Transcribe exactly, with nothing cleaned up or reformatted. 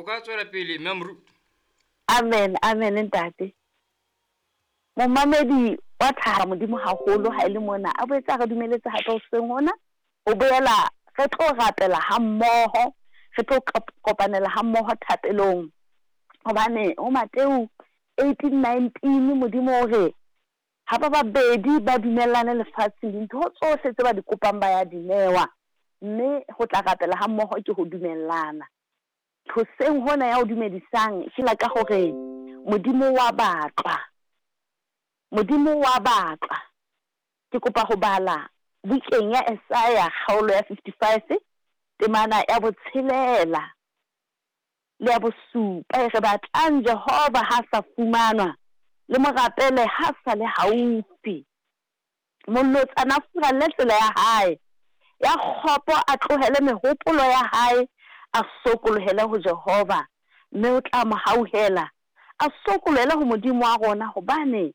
O ka tswela pele mme moruti. Amen, amen ntate. Momamedi wa thaba modimo haholo ha ile mona a boetsa re dumeletse hape o seng hona o boela re tlo rapela ha mmoho re tlo kopanela ha mmoho thapelong hobane ho Mateu eighteen nineteen modimo hore ha ba babedi ba dumellane lefatsheng dintho tsohle tse ba di kopang ba ya dinewa mme ho tla rapela ha mmoho ke ho dumellana ho seng hona ya ho dumedisang ke la ka hore modimo wa batlwa modimo wa batlwa ke kopa ho bala bukeng ya Isaiah kgaolo ya fifty-five temana ya botshelela le ya bosupa re batlang Jehova ha sa fumanwa le morapele ha sa le haufi mollotsana fura le tsela ya hae ya kgopo a tlohele mehopolo ya hae a sokolohele ho Jehova mme o tla mo hauhela a sokolohele ho modimo wa rona hobane